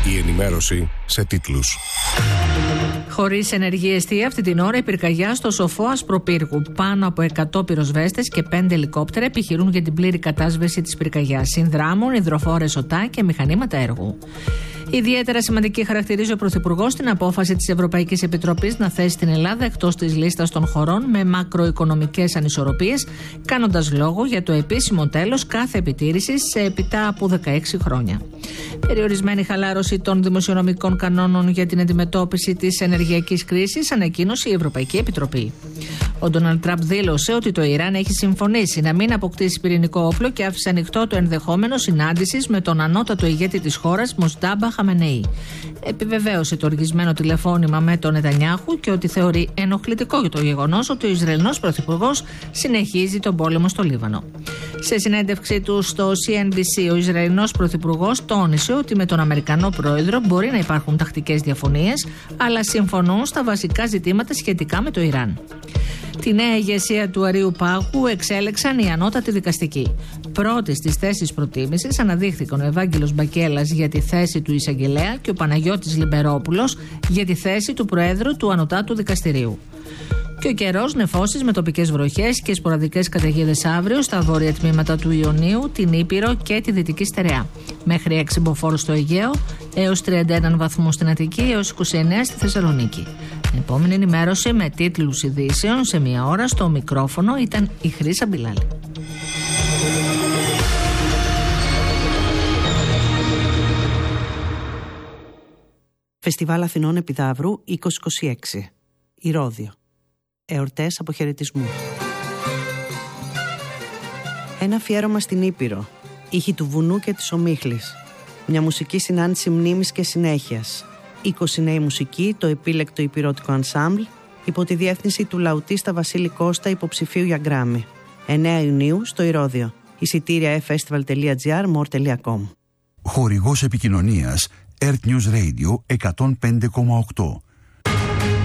Η ενημέρωση σε τίτλους. Χωρίς ενεργή εστία, αυτή την ώρα η πυρκαγιά στο Σοφό Ασπροπύργου. Πάνω από 100 πυροσβέστες και 5 ελικόπτερα επιχειρούν για την πλήρη κατάσβεση της πυρκαγιάς. Συνδράμουν υδροφόρες οτά και μηχανήματα έργου. Ιδιαίτερα σημαντική χαρακτηρίζει ο Πρωθυπουργός την απόφαση της Ευρωπαϊκής Επιτροπής να θέσει την Ελλάδα εκτός της λίστας των χωρών με μακροοικονομικές ανισορροπίες, κάνοντας λόγο για το επίσημο τέλος κάθε επιτήρησης σε έπειτα από 16 χρόνια. Περιορισμένη χαλάρωση των δημοσιονομικών κανόνων για την αντιμετώπιση της ενεργειακής κρίσης, ανακοίνωσε η Ευρωπαϊκή Επιτροπή. Ο Ντόναλντ Τραμπ δήλωσε ότι το Ιράν έχει συμφωνήσει να μην αποκτήσει πυρηνικό όπλο και άφησε ανοιχτό το ενδεχόμενο συνάντησης με τον ανώτατο ηγέτη της χώρας, Μοστάμπα Χαμενεή. Επιβεβαίωσε το οργισμένο τηλεφώνημα με τον Νετανιάχου και ότι θεωρεί ενοχλητικό το γεγονός ότι ο Ισραηλινός Πρωθυπουργός συνεχίζει τον πόλεμο στο Λίβανο. Σε συνέντευξή του στο CNBC, ο Ισραηλινός Πρωθυπουργός τόνισε ότι με τον Αμερικανό Πρόεδρο μπορεί να υπάρχουν τακτικές διαφωνίες, αλλά συμφωνούν στα βασικά ζητήματα σχετικά με το Ιράν. Τη νέα ηγεσία του Αριού Πάγου εξέλεξαν οι ανώτατοι δικαστικοί. Πρώτοι στις θέσεις προτίμησης αναδείχθηκαν ο Ευάγγελος Μπακέλας για τη θέση του εισαγγελέα και ο Παναγιώτης Λιμπερόπουλος για τη θέση του Προέδρου του Ανωτάτου Δικαστηρίου. Και ο καιρός νεφώσεις με τοπικές βροχές και σποραδικές καταιγίδες αύριο στα βόρεια τμήματα του Ιωνίου, την Ήπειρο και τη Δυτική Στερεά. Μέχρι 6 μποφόρ στο Αιγαίο, έως 31 βαθμούς στην Αττική, έως 29 στη Θεσσαλονίκη. Την επόμενη ενημέρωση με τίτλους ειδήσεων σε μία ώρα στο μικρόφωνο ήταν η Χρύσα Μπιλάλη. Φεστιβάλ Αθηνών Επιδαύρου 2026. Ηρώδειο. Εορτές αποχαιρετισμού. Ένα αφιέρωμα στην Ήπειρο. Ήχοι του βουνού και της ομίχλης. Μια μουσική συνάντηση μνήμης και συνέχειας. 20 νέοι μουσικοί, το επίλεκτο υπηρώτικο ανσάμπλ, υπό τη διεύθυνση του λαουτίστα Βασίλη Κώστα, υποψηφίου για Γκράμι. 9 Ιουνίου στο Ηρώδειο. Εισιτήρια festival.gr, more.com. Χορηγός επικοινωνίας Earth News Radio 105,8.